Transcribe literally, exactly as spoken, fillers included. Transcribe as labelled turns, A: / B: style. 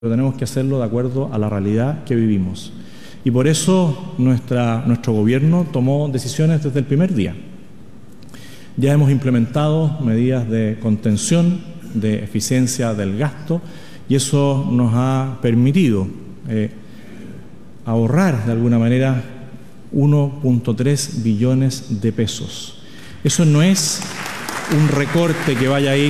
A: pero tenemos que hacerlo de acuerdo a la realidad que vivimos. Y por eso nuestra, nuestro gobierno tomó decisiones desde el primer día. Ya hemos implementado medidas de contención, de eficiencia del gasto, y eso nos ha permitido eh, ahorrar de alguna manera uno punto tres billones de pesos. Eso no es un recorte que vaya a ir